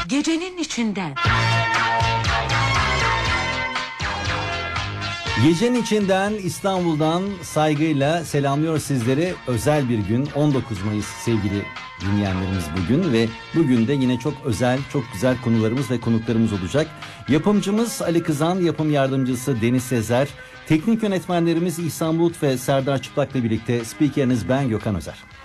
gecenin içinden. Gecenin içinden İstanbul'dan saygıyla selamlıyor sizleri. Özel bir gün, 19 Mayıs sevgili dinleyenlerimiz bugün ve bugün de yine çok özel, çok güzel konularımız ve konuklarımız olacak. Yapımcımız Ali Kızan, yapım yardımcısı Deniz Sezer, teknik yönetmenlerimiz İhsan Bulut ve Serdar Çıplak'la birlikte spikeriniz ben Gökhan Özer.